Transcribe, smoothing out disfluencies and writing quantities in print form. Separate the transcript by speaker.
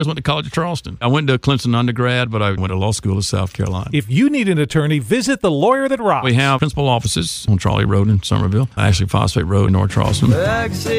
Speaker 1: I went to college at Charleston. I went to Clemson undergrad, but I went to law school in South Carolina.
Speaker 2: If you need an attorney, visit The Lawyer That Rocks.
Speaker 1: We have principal offices on Charlie Road in Somerville, actually Phosphate Road in North Charleston.